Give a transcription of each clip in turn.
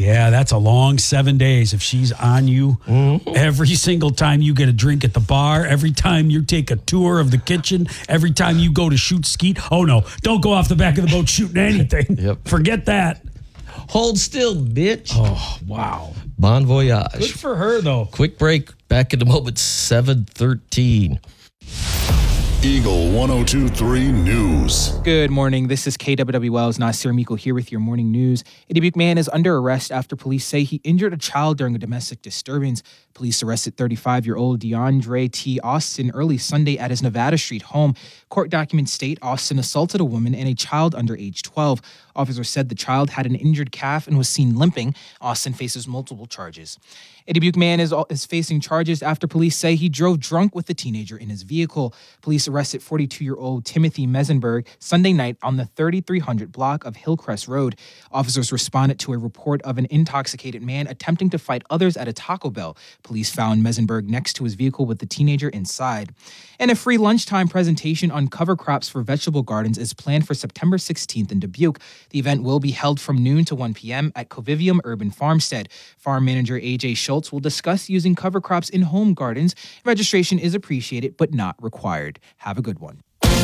Yeah, that's a long 7 days if she's on you every single time you get a drink at the bar, every time you take a tour of the kitchen, every time you go to shoot skeet. Oh, no, don't go off the back of the boat shooting anything. Yep. Forget that. Hold still, bitch. Oh, wow. Bon voyage. Good for her, though. Quick break. Back in a moment, 7:13. Eagle 102.3 News. Good morning. This is KWWL's Nasir Miko here with your morning news. A Dubuque man is under arrest after police say he injured a child during a domestic disturbance. Police arrested 35-year-old DeAndre T. Austin early Sunday at his Nevada Street home. Court documents state Austin assaulted a woman and a child under age 12. Officers said the child had an injured calf and was seen limping. Austin faces multiple charges. A Dubuque man is facing charges after police say he drove drunk with a teenager in his vehicle. Police arrested 42-year-old Timothy Mesenberg Sunday night on the 3300 block of Hillcrest Road. Officers responded to a report of an intoxicated man attempting to fight others at a Taco Bell. Police found Mesenberg next to his vehicle with the teenager inside. And a free lunchtime presentation on cover crops for vegetable gardens is planned for September 16th in Dubuque. The event will be held from noon to 1 p.m. at Covivium Urban Farmstead. Farm manager A.J. Schultz will discuss using cover crops in home gardens. Registration is appreciated but not required. Have a good one.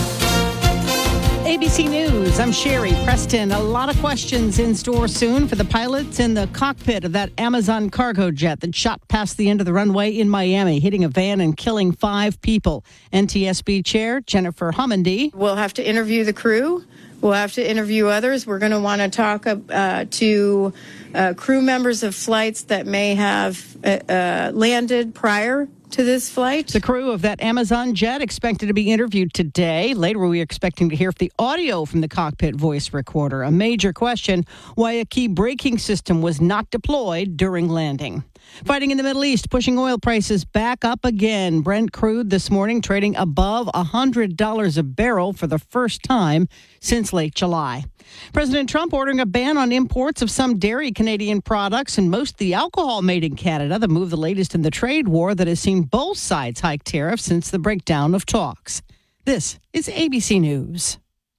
ABC News, I'm Sherry Preston. A lot of questions in store soon for the pilots in the cockpit of that Amazon cargo jet that shot past the end of the runway in Miami, hitting a van and killing 5 people. NTSB Chair Jennifer Homendy. We'll have to interview the crew. We'll have to interview others. We're going to want to talk to crew members of flights that may have landed prior to this flight. The crew of that Amazon jet expected to be interviewed today. Later, we're expecting to hear the audio from the cockpit voice recorder. A major question, why a key braking system was not deployed during landing. Fighting in the Middle East, pushing oil prices back up again. Brent crude this morning trading above $100 a barrel for the first time since late July. President Trump ordering a ban on imports of some dairy Canadian products and most of the alcohol made in Canada. The move the latest in the trade war that has seen both sides hike tariffs since the breakdown of talks. This is ABC News.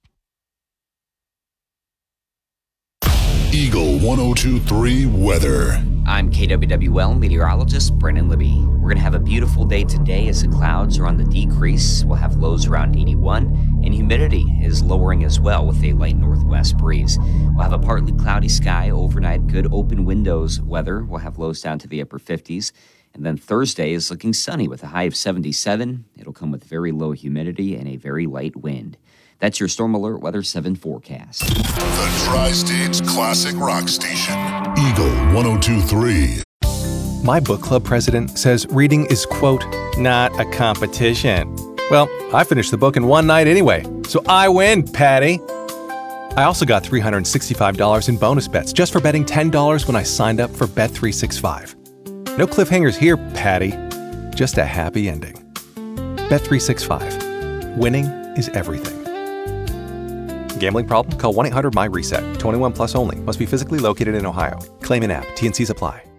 Eagle 102.3 weather. I'm KWWL meteorologist Brennan Libby. We're going to have a beautiful day today as the clouds are on the decrease. We'll have lows around 81, and humidity is lowering as well with a light northwest breeze. We'll have a partly cloudy sky overnight, good open windows weather. We'll have lows down to the upper 50s. And then Thursday is looking sunny with a high of 77. It'll come with very low humidity and a very light wind. That's your Storm Alert Weather 7 forecast. The Tri-States Classic Rock Station. Eagle 102.3. My book club president says reading is, quote, not a competition. Well, I finished the book in one night anyway, so I win, Patty. I also got $365 in bonus bets just for betting $10 when I signed up for Bet365. No cliffhangers here, Patty. Just a happy ending. Bet365. Winning is everything. Gambling problem? Call 1-800-MY-RESET. 21 plus only. Must be physically located in Ohio. Claim in app. T&Cs apply.